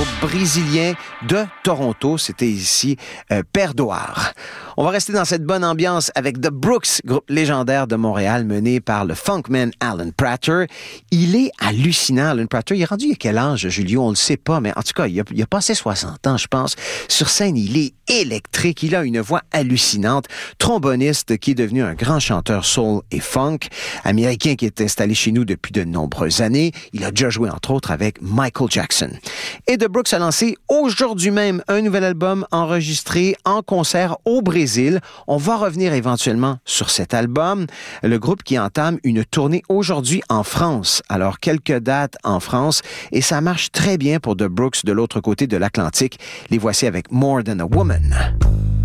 groupe brésilien de Toronto. C'était ici Perdoar. On va rester dans cette bonne ambiance avec The Brooks, groupe légendaire de Montréal mené par le funkman Alan Prater. Il est hallucinant, Alan Prater. Il est rendu à quel âge, Julio? On le sait pas, mais en tout cas, il a passé 60 ans, je pense. Sur scène, il est électrique. Il a une voix hallucinante. Tromboniste qui est devenu un grand chanteur soul et funk. Américain qui est installé chez nous depuis de nombreuses années. Il a déjà joué, entre autres, avec Michael Jackson. Et The Brooks a lancé aujourd'hui même un nouvel album enregistré en concert au Brésil. On va revenir éventuellement sur cet album. Le groupe qui entame une tournée aujourd'hui en France. Alors, quelques dates en France et ça marche très bien pour The Brooks de l'autre côté de l'Atlantique. Les voici avec More Than a Woman.